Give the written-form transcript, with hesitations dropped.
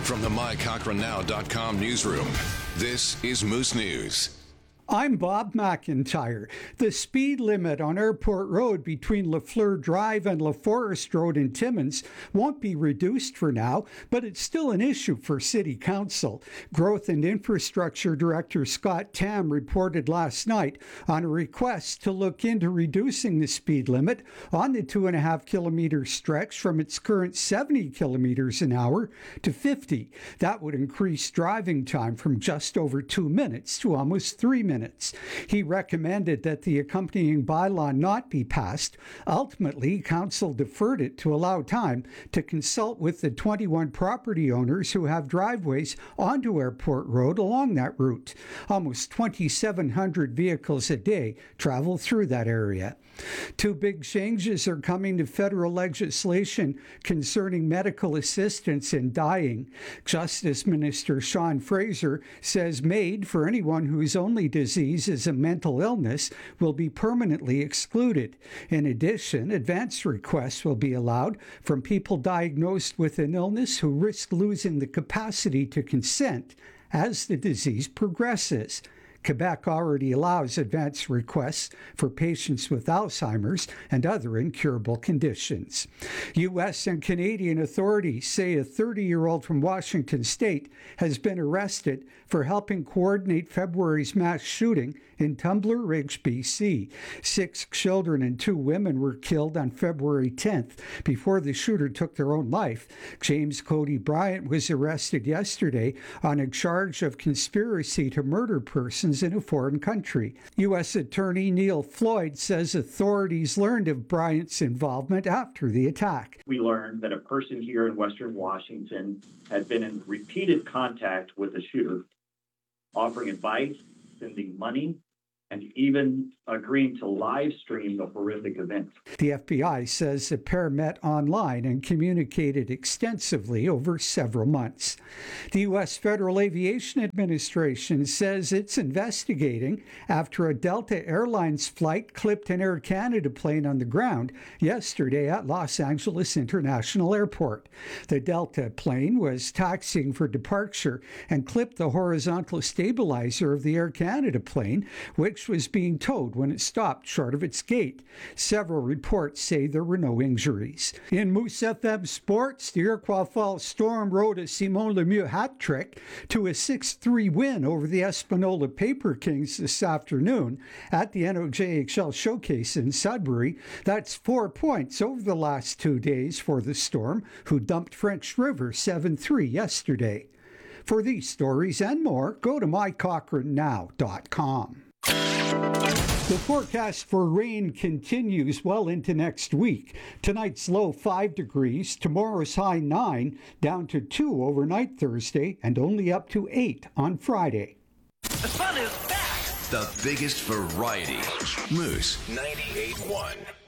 From the MyCochranNow.com newsroom, this is Moose News. I'm Bob McIntyre. The speed limit on Airport Road between Lafleur Drive and LaForest Road in Timmins won't be reduced for now, but it's still an issue for City Council. Growth and Infrastructure Director Scott Tam reported last night on a request to look into reducing the speed limit on the 2.5-kilometer stretch from its current 70 kilometers an hour to 50. That would increase driving time from just over 2 minutes to almost 3 minutes. He recommended that the accompanying bylaw not be passed. Ultimately, Council deferred it to allow time to consult with the 21 property owners who have driveways onto Airport Road along that route. Almost 2,700 vehicles a day travel through that area. Two big changes are coming to federal legislation concerning medical assistance in dying. Justice Minister Sean Fraser says MAID for anyone whose only disease is a mental illness will be permanently excluded. In addition, advance requests will be allowed from people diagnosed with an illness who risk losing the capacity to consent as the disease progresses. Quebec already allows advance requests for patients with Alzheimer's and other incurable conditions. U.S. and Canadian authorities say a 30-year-old from Washington State has been arrested for helping coordinate February's mass shooting in Tumbler Ridge, BC. 6 children and 2 women were killed on February 10th before the shooter took their own life. James Cody Bryant was arrested yesterday on a charge of conspiracy to murder persons in a foreign country. U.S. Attorney Neil Floyd says authorities learned of Bryant's involvement after the attack. We learned that a person here in Western Washington had been in repeated contact with the shooter, offering advice, sending money, and even agreeing to live stream the horrific event. The FBI says the pair met online and communicated extensively over several months. The U.S. Federal Aviation Administration says it's investigating after a Delta Airlines flight clipped an Air Canada plane on the ground yesterday at Los Angeles International Airport. The Delta plane was taxiing for departure and clipped the horizontal stabilizer of the Air Canada plane, which was being towed when it stopped short of its gate. Several reports say there were no injuries. In Moose FM sports, the Iroquois Falls Storm rode a Simon Lemieux hat trick to a 6-3 win over the Espanola Paper Kings this afternoon at the NOJHL Showcase in Sudbury. That's 4 points over the last 2 days for the Storm, who dumped French River 7-3 yesterday. For these stories and more, go to mycochrannow.com. The forecast for rain continues well into next week. Tonight's low 5 degrees, tomorrow's high 9, down to 2 overnight Thursday, and only up to 8 on Friday. The fun is back. The biggest variety. Moose 98.1.